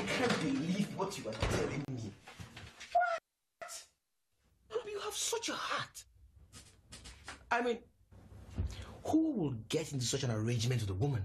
can't believe what you are telling me. What? You have such a heart. I mean, who will get into such an arrangement with a woman?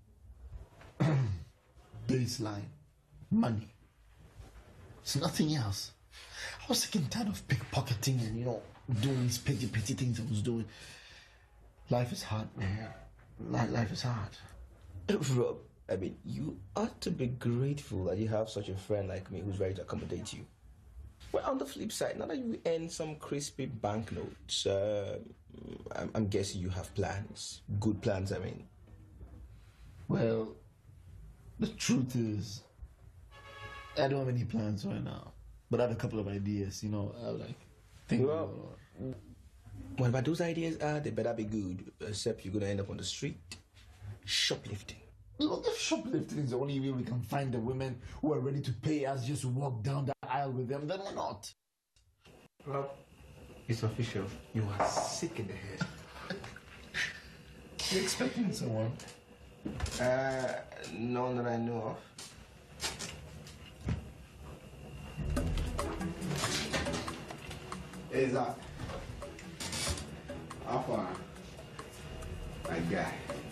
Baseline. Money. It's nothing else. I was sick and tired of pickpocketing and, doing these petty things I was doing. Life is hard, man. Life is hard. Rob, I mean, you ought to be grateful that you have such a friend like me who's ready to accommodate you. Well, on the flip side, now that you earn some crispy banknotes, I'm guessing you have plans. Good plans, I mean. Well, the truth is, I don't have any plans right now. But I have a couple of ideas, I think. Whatever those ideas are, they better be good, except you're going to end up on the street shoplifting. Look, if shoplifting is the only way we can find the women who are ready to pay us just to walk down the aisle with them, then why not? Rob, it's official. You are sick in the head. You expecting someone? None that I know of. Hey, Zach. How far? My guy.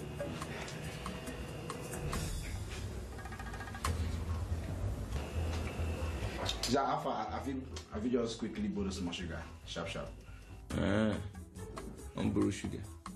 Zach, how far? Have you just quickly borrowed some sugar? Sharp. On borrow sugar.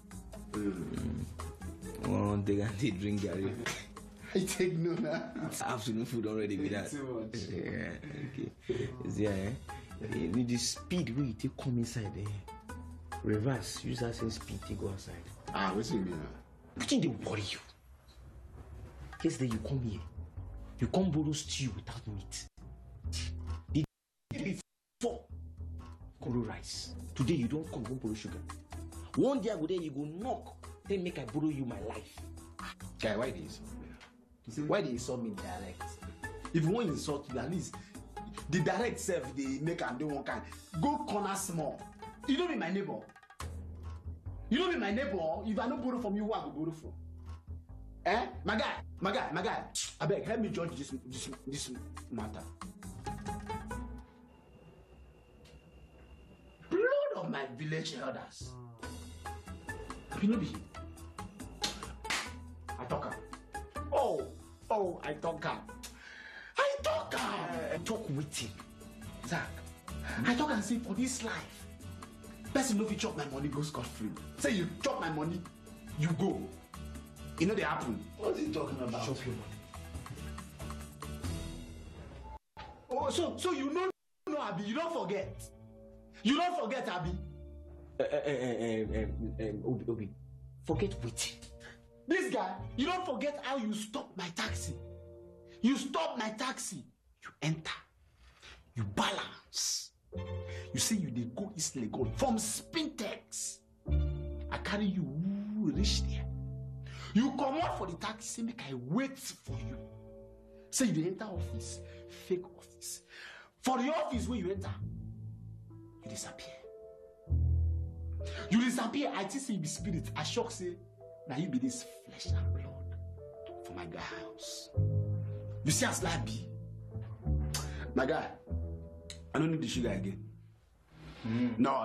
One day and they drink Gary. I take no now. It's afternoon food already with that. Too much. Yeah, okay. You need the speed where you take come inside there. Reverse, use that same speed to go outside. What's it mean now? I think they worry you. Yesterday you come here. You come borrow stew without meat. The day before, borrow rice. Today you don't come borrow sugar. One day I go there, you go knock. Then make I borrow you my life. Guy, why this? Why they insult me direct? If you want to insult me, at least the direct self they make and do one kind. Go corner small. You don't be my neighbor. You don't be my neighbor. If I don't borrow from you, who I go borrow from? My guy. I beg, help me judge this matter. Blood of my village elders. You know be him. I talk am. Oh, I talk am. Talk with him. Zach, I talk and say for this life, person no fit chop my money go scot-free. Say you chop my money, you go. You know they happen. What's he talking about? Chop your money. Oh, so you know, Abi, you don't forget. You don't forget, Abi. Obi, forget waiting. This guy, you don't forget how you stopped my taxi. You stopped my taxi. You enter. You balance. You say you dey go East Legon from Spintex. I carry you reach there. You come out for the taxi, say make I wait for you. Say you dey enter office, fake office. For the office where you enter, you disappear. I think say you be spirit. I shock say, now you be this flesh and blood for my guy house. You see as life be. My guy, I don't need the sugar again. No.